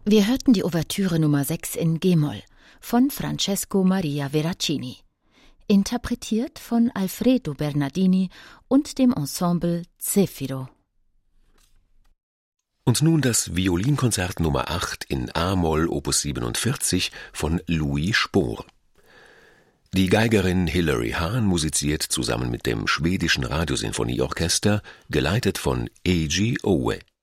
Wir hörten die Ouvertüre Nummer 6 in G-Moll von Francesco Maria Veracini, interpretiert von Alfredo Bernardini und dem Ensemble Zefiro. Und nun das Violinkonzert Nummer 8 in A-Moll Opus 47 von Louis Spohr. Die Geigerin Hilary Hahn musiziert zusammen mit dem schwedischen Radiosinfonieorchester, geleitet von Eiji Owe.